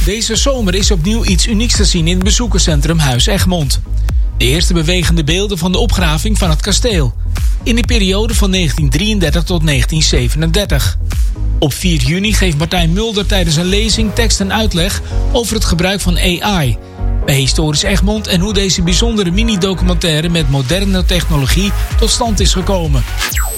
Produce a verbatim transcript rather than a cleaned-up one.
Deze zomer is opnieuw iets unieks te zien in het bezoekerscentrum Huis Egmond. De eerste bewegende beelden van de opgraving van het kasteel. In de periode van negentien drieëndertig tot negentien zevenendertig. Op vier juni geeft Martijn Mulder tijdens een lezing tekst en uitleg over het gebruik van A I bij Historisch Egmond en hoe deze bijzondere mini-documentaire met moderne technologie tot stand is gekomen.